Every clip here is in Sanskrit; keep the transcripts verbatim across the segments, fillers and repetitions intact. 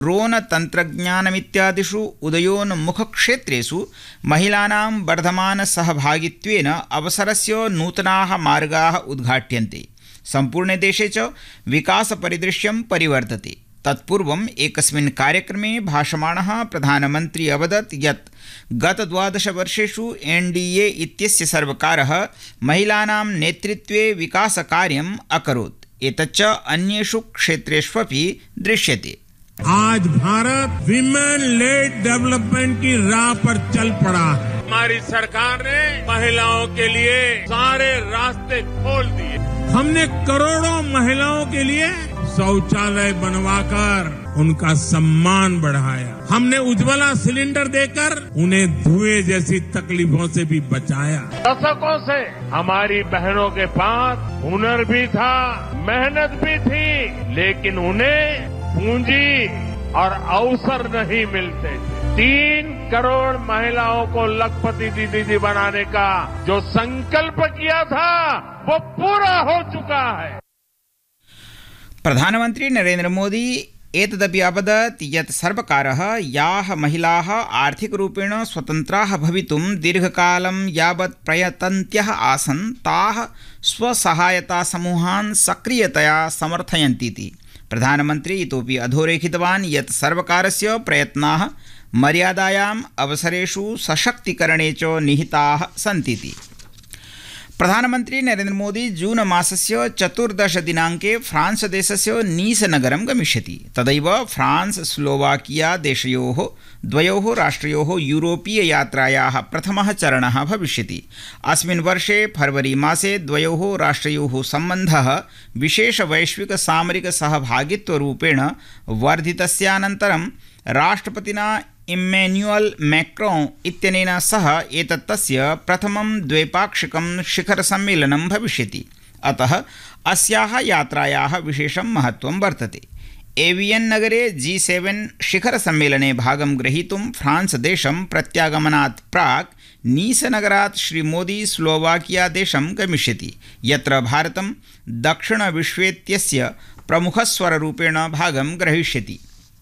ड्रोन तन्त्रज्ञानमित्यादिषु उदयोन्मुखक्षेत्रेषु महिलानां वर्धमानसहभागित्वेन अवसरस्य नूतनाः मार्गाः उद्घाट्यन्ते। सम्पूर्णे देशे च विकासपरिदृश्यं परिवर्तते। तत्पूर्वम् एकस्मिन् कार्यक्रमे भाषमाणः प्रधानमन्त्री अवदत् यत् गत द्वादश वर्षेषु एन् डी ए इत्यस्य सर्वकारः महिलानां नेतृत्वे विकासकार्यम् अकरोत्। एतच्च अन्येषु क्षेत्रेष्वपि दृश्यते। आज भारत विमेन लेड डेवलपमेंट की राह पर चल पड़ा है। हमारी सरकार ने महिलाओं के लिए सारे रास्ते खोल दिए। हमने करोड़ों महिलाओं के लिए शौचालय बनवाकर उनका सम्मान बढ़ाया। हमने उज्ज्वला सिलेंडर देकर उन्हें धुएं जैसी तकलीफों से भी बचाया। दशकों से हमारी बहनों के पास हुनर भी था, मेहनत भी थी, लेकिन उन्हें पूंजी और अवसर नहीं मिलते थे। तीन करोड़ महिलाओं को लखपति दीदी बनाने का जो संकल्प किया था वो पूरा हो चुका है। प्रधानमंत्री नरेंद्र मोदी एतदपि अवदत् यत् सर्वकारः याः महिलाः आर्थिकरूपेण स्वतन्त्राः भवितुं दीर्घकालं यावत् प्रयतन्त्यः आसन् ताः स्वसहायतासमूहान् सक्रियतया समर्थयन्तीति। प्रधानमन्त्री इतोपि अधोरेखितवान् यत् सर्वकारस्य प्रयत्नाः मर्यादायाम् अवसरेषु सशक्तीकरणे च निहिताः सन्तीति। प्रधानमन्त्री नरेंद्र मोदी जून मासस्य चतुर्दश दिनाङ्के फ्रांस देशस्य नीस नगरं गमिष्यति। तदैव फ्रांस स्लोवाकिया देशयोः द्वयोः राष्ट्रयोः यूरोपीय यात्रायाः प्रथमः चरणः भविष्यति। अस्मिन् वर्षे फरवरी मासे द्वयोः राष्ट्रयोः सम्बन्धः विशेष वैश्विक सामरिक सहभागित्वरूपेण वर्धितस्यानन्तरं राष्ट्रपतिना इम्मेन्युअल मैक्रोन् इत्यनेन सह एतत् तस्य प्रथमं द्वैपाक्षिकं शिखरसम्मेलनं भविष्यति। अतः अस्याः यात्रायाः विशेषं महत्त्वं वर्तते। एवियन् नगरे जी सेवन शिखरसम्मेलने भागं ग्रहीतुं फ्रांस देशं प्रत्यागमनात् प्राक् नीसनगरात् श्रीमोदी स्लोवाकिया देशं गमिष्यति, यत्र भारतं दक्षिणविश्वेत्यस्य प्रमुखस्वररूपेण भागं ग्रहीष्यति।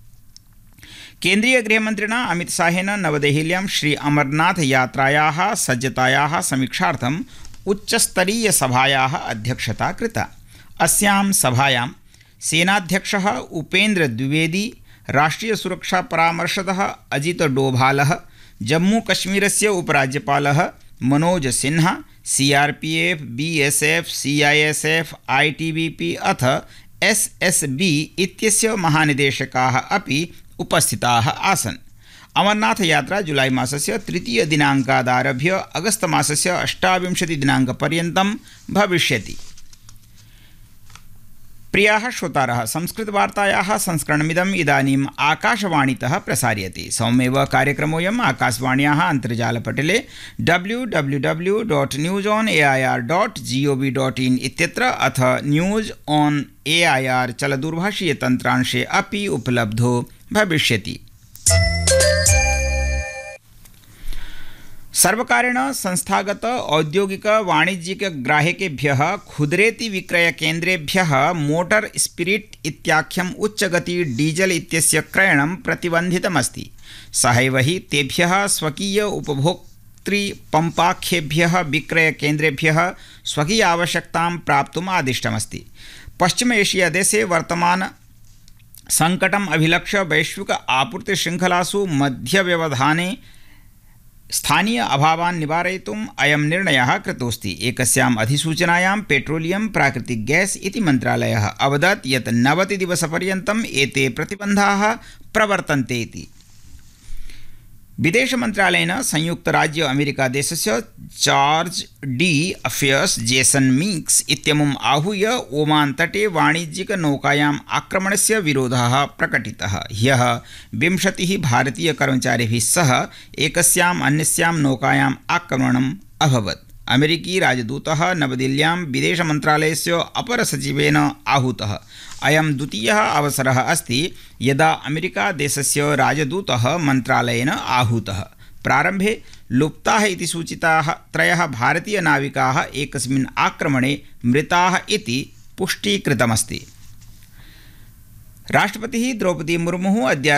केन्द्रीय गृहमन्त्रिणा अमित शाहेन नवदेहल्यां श्री अमरनाथ यात्रायाः सज्जतायाः समीक्षार्थम् उच्चस्तरीयसभायाः अध्यक्षता कृता। अस्यां सभायां सेनाध्यक्षः उपेन्द्र द्विवेदी, राष्ट्रियसुरक्षापरामर्शदः अजित डोभालः, जम्मूकश्मीरस्य उपराज्यपालः Manoj Sinha, C R P F, B S F, C I S F, I T B P अथ एस एस बी इत्यस्य महानिदेशकाः अपि उपस्थिताः आसन्। अमरनाथ यात्रा जुलाई मासस्य तृतीय दिनाङ्कादारभ्य अगस्त मासस्य अष्टाविंशति दिनाङ्कपर्यन्तं भविष्यति। प्रियाः श्रोतारः, संस्कृतवार्तायाः संस्करणमिदम् इदानीम् आकाशवाणीतः प्रसार्यते। सममेव कार्यक्रमोऽयम् आकाशवाण्याः अन्तर्जालपटले W W W dot news on A I R dot ji O V dot in इत्यत्र अथ news on A I R चलदूरभाषीयतन्त्रांशे अपि उपलब्धो भविष्यति। सर्वकारेण संस्थागत औद्योगिक वाणिज्यिक ग्राहकेभ्यः खुदरेति विक्रय केन्द्रेभ्यः मोटर स्पिरिट इत्याख्यम् उच्चगति डीजल इत्यस्य क्रयणं प्रतिबन्धितमस्ति। सहैव हि तेभ्यः स्वकीय उपभोक्तृ पम्पाख्येभ्यः विक्रय केन्द्रेभ्यः स्वकीय आवश्यकतां प्राप्तुम् आदिष्टमस्ति। पश्चिम एशिया देशे वर्तमान संकटम् अभिलक्ष्य वैश्विक आपूर्ति श्रृंखलासु मध्यव्यवधाने स्थानीय अभावान् निवारयितुम् अयं निर्णयः कृतोऽस्ति। एकस्याम् अधिसूचनायां पेट्रोलियम प्राकृतिक गैस इति मन्त्रालयः अवदत् यत् नवतिदिवसपर्यन्तम् एते प्रतिबन्धाः प्रवर्तन्ते इति। विदेशमन्त्रालयेन संयुक्तराज्य अमेरिकादेशस्य charge D affairs Jason Meeks इत्यमुम् आहूय ओमान तटे वाणिज्यिक नौकायाम् आक्रमणस्य विरोधः प्रकटितः। ह्यः विंशतिः भारतीय कर्मचारिभिः सह एकस्याम् अन्यस्यां नौकायाम् आक्रमणम् अभवत्। अमेरिकी राजदूतः नवदिल्ल्यां विदेशमन्त्रालयस्य अपरसचिवेन आहूतः। अयं द्वितीयः अवसरः अस्ति यदा अमेरिकादेशस्य राजदूतः मन्त्रालयेन आहूतः। प्रारम्भे लुप्ताः इति सूचिताः त्रयः भारतीयनाविकाः एकस्मिन् आक्रमणे मृताः इति पुष्टीकृतमस्ति। राष्ट्रपतिः द्रौपदी मुर्मुः अद्य